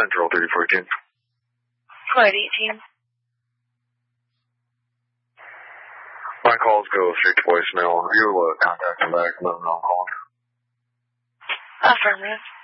Central 3418. Flight 18. My calls go straight to voicemail. You will contact them back and let them know I'm calling. Affirmative.